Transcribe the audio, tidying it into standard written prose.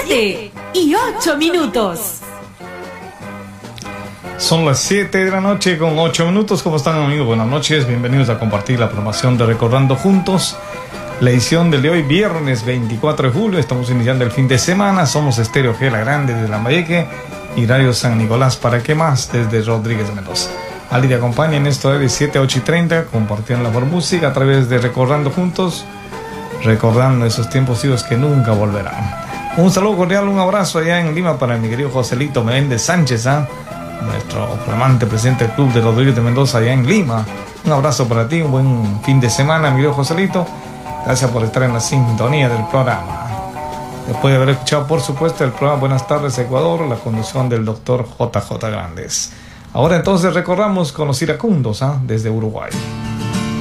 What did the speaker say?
7:08. Son las 7 de la noche con 8 minutos. ¿Cómo están, amigos? Buenas noches. Bienvenidos a compartir la programación de Recordando Juntos. La edición del de hoy, viernes 24 de julio. Estamos iniciando el fin de semana. Somos Estéreo G, la Grande, desde Lambayeque, y Radio San Nicolás, ¿para qué más?, desde Rodríguez de Mendoza. Ali te acompaña en esto de 7 a 8 y 30, compartiendo la mejor música a través de Recordando Juntos, recordando esos tiempos idos que nunca volverán. Un saludo cordial, un abrazo allá en Lima para mi querido Joselito Meléndez Sánchez, nuestro flamante presidente del Club de Rodríguez de Mendoza allá en Lima. Un abrazo para ti, un buen fin de semana, mi querido Joselito. Gracias por estar en la sintonía del programa. Después de haber escuchado, por supuesto, el programa Buenas tardes Ecuador, la conducción del doctor JJ Grandes. Ahora entonces recordamos con los iracundos, desde Uruguay.